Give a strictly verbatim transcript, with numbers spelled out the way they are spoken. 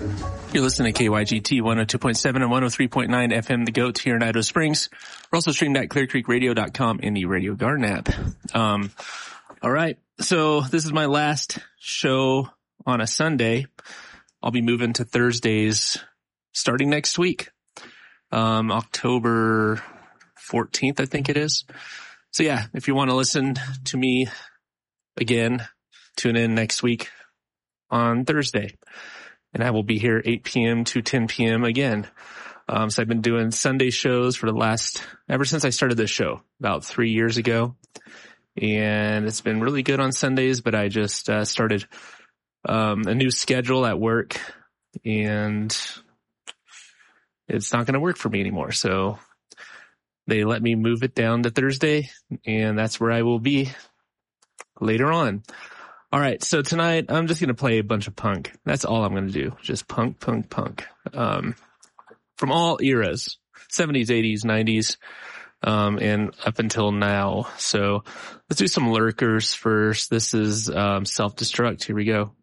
You're listening to K Y G T one oh two point seven and one oh three point nine F M The Goat here in Idaho Springs. We're also streamed at clear creek radio dot com in the Radio Garden app. Um, all right. So this is my last show on a Sunday. I'll be moving to Thursdays starting next week. Um, October fourteenth, I think it is. So yeah, if you want to listen to me again, tune in next week on Thursday. And I will be here eight p.m. to ten p.m. again. Um, so I've been doing Sunday shows for the last, ever since I started this show about three years ago. And it's been really good on Sundays, but I just uh, started um, a new schedule at work and it's not going to work for me anymore. So they let me move it down to Thursday and that's where I will be later on. All right, so tonight I'm just going to play a bunch of punk. That's all I'm going to do. Just punk, punk, punk. Um, from all eras, seventies, eighties, nineties, um, and up until now. So let's do some lurkers first. This is um, Self-Destruct. Here we go.